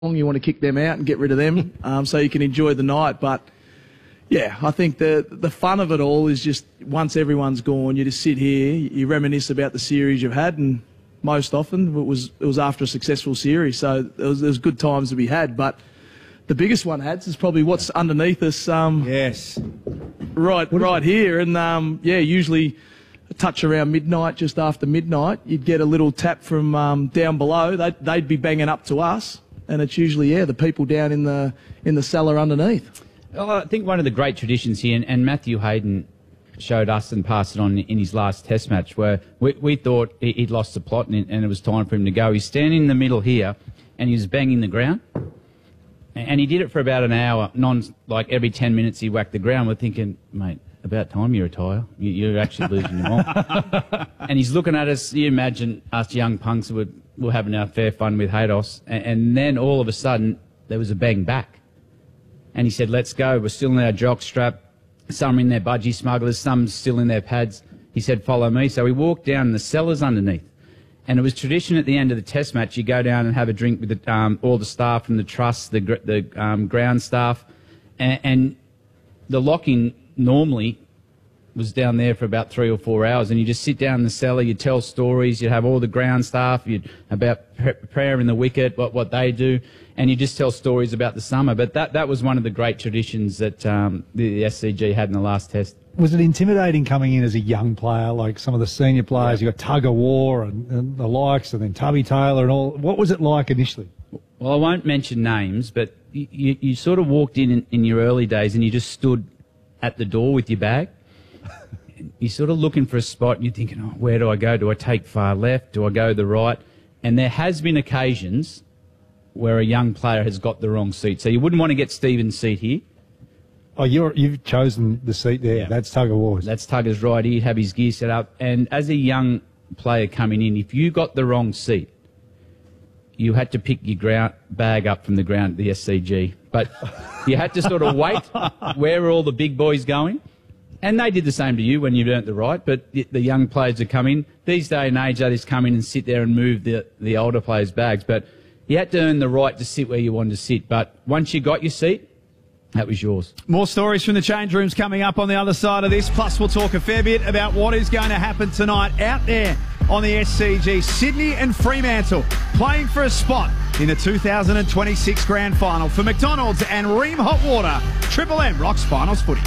You want to kick them out and get rid of them so you can enjoy the night. But, yeah, I think the fun of it all is just once everyone's gone, you just sit here, you reminisce about the series you've had, and most often it was after a successful series. So there's good times to be had. But the biggest one, Hads, is probably what's underneath us yes, right here. And, usually a touch around midnight, just after midnight, you'd get a little tap from down below. They'd be banging up to us. And it's usually, the people down in the cellar underneath. Oh, I think one of the great traditions here, and Matthew Hayden showed us and passed it on in his last test match, where we thought he'd lost the plot and it was time for him to go. He's standing in the middle here and he was banging the ground. And he did it for about an hour, like every 10 minutes he whacked the ground. We're thinking, mate, about time you retire. You're actually losing your mind. And he's looking at us. You imagine us young punks we're having our fair fun with Haydos. And then all of a sudden, there was a bang back. And he said, let's go. We're still in our jock strap. Some in their budgie smugglers, some still in their pads. He said, follow me. So we walked down in the cellars underneath. And it was tradition at the end of the test match, you go down and have a drink with all the staff from the trust, the ground staff. And the lock-in normally was down there for about 3 or 4 hours, and you just sit down in the cellar, you tell stories, you have all the ground staff, about prayer in the wicket, what they do, and you just tell stories about the summer. But that was one of the great traditions that the SCG had in the last test. Was it intimidating coming in as a young player, like some of the senior players? You got Tug of War and the likes, and then Tubby Taylor and all. What was it like initially? Well, I won't mention names, but you sort of walked in your early days and you just stood at the door with your bag. You're sort of looking for a spot and you're thinking, oh, where do I go? Do I take far left? Do I go the right? And there has been occasions where a young player has got the wrong seat. So you wouldn't want to get Stephen's seat here. Oh, you've chosen the seat there. Yeah. That's Tug of War's. That's Tugger's right. He'd have his gear set up. And as a young player coming in, if you got the wrong seat, you had to pick your bag up from the ground at the SCG. But you had to sort of wait. Where are all the big boys going? And they did the same to you when you've earned the right, but the young players that come in, these day and age, they just come in and sit there and move the older players' bags. But you had to earn the right to sit where you wanted to sit. But once you got your seat, that was yours. More stories from the change rooms coming up on the other side of this. Plus, we'll talk a fair bit about what is going to happen tonight out there on the SCG. Sydney and Fremantle playing for a spot in the 2026 Grand Final. For McDonald's and Ream Hot Water, Triple M rocks finals footy.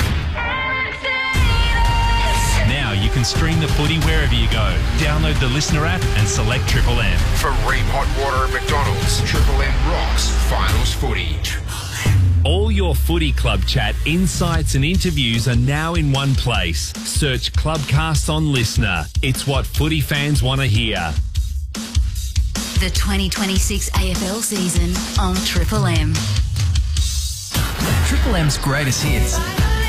Now you can stream the footy wherever you go. Download the Listener app and select Triple M. For Ream Hot Water at McDonald's, Triple M rocks finals footy. All your footy club chat, insights and interviews are now in one place. Search Clubcast on Listener. It's what footy fans want to hear. The 2026 AFL season on Triple M. Triple M's greatest hits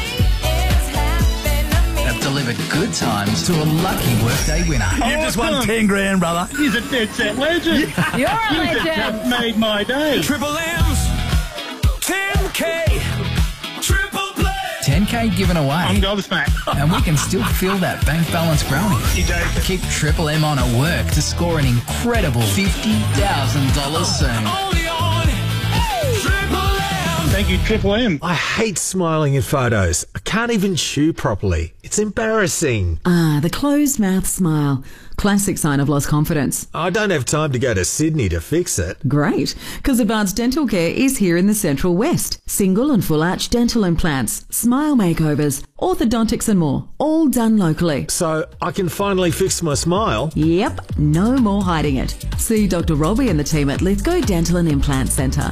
have delivered good times to a lucky workday winner. You just won 10 grand, brother. He's a dead set legend. You're a legend. You just made my day. Triple M's 10K. Triple play. 10K given away. I'm gobsmacked. And we can still feel that bank balance growing. Keep Triple M on at work to score an incredible $50,000 soon. Only on Triple M. Thank you, Triple M. I hate smiling in photos. I can't even chew properly. It's embarrassing. The closed mouth smile. Classic sign of lost confidence. I don't have time to go to Sydney to fix it. Great, because Advanced Dental Care is here in the Central West. Single and full arch dental implants, smile makeovers, orthodontics and more, all done locally. So I can finally fix my smile? Yep, no more hiding it. See Dr. Robbie and the team at Lithgow Dental and Implant Centre.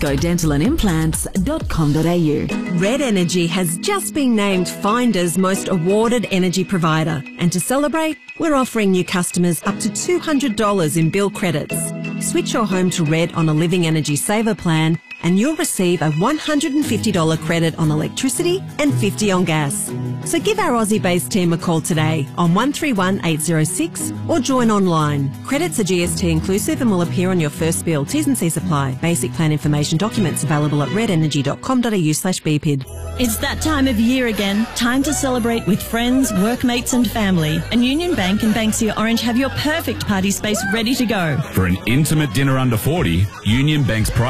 lithgowdentalandimplants.com.au. Red Energy has just been named Finder's most awarded energy provider. And to celebrate, we're offering new customers up to $200 in bill credits. Switch your home to Red on a Living Energy Saver plan and you'll receive a $150 credit on electricity and $50 on gas. So give our Aussie-based team a call today on 131 806 or join online. Credits are GST inclusive and will appear on your first bill. T's and C's apply. Basic plan information documents available at redenergy.com.au/BPID. It's that time of year again. Time to celebrate with friends, workmates and family. And Union Bank and Banksia Orange have your perfect party space ready to go. For an intimate ultimate dinner under 40, Union Bank's